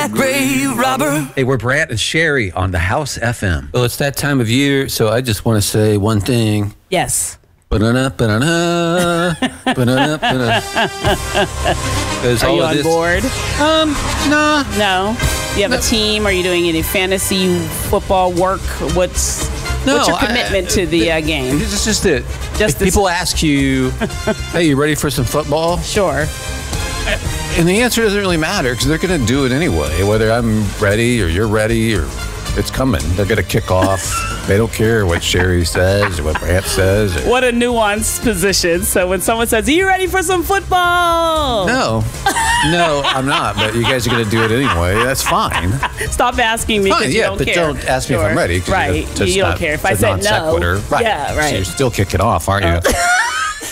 that grave robber. Hey, we're Brant and Sherry on the House FM. Well, it's that time of year, so I just want to say one thing. Yes. Ba-da-da, ba-da-da, ba-da-da, ba-da-da. Are you on board? Nah. No. You have a team? Are you doing any fantasy football work? What's your commitment to the game? It's just that Just if people ask you, hey, you ready for some football? Sure. And the answer doesn't really matter because they're going to do it anyway, whether I'm ready or you're ready or it's coming. They're going to kick off. They don't care what Sherry says or what Brant says. What a nuanced position. So when someone says, are you ready for some football? No, I'm not. But you guys are going to do it anyway. That's fine. Stop asking me because you don't care. Don't ask me if I'm ready. Right. You don't care. If I said no. Right. Yeah, right. So you're still kicking off, aren't you?